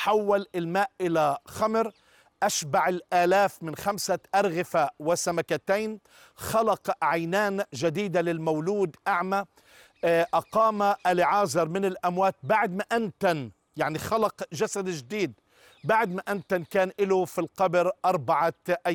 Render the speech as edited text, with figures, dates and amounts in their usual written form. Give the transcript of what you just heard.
حول الماء إلى خمر، أشبع الآلاف من 5 أرغفة وسمكتين، خلق عينان جديدة للمولود أعمى، أقام اليعازر من الأموات بعد ما أنتن، يعني خلق جسد جديد بعد ما أنتن كان له في القبر 4 أيام.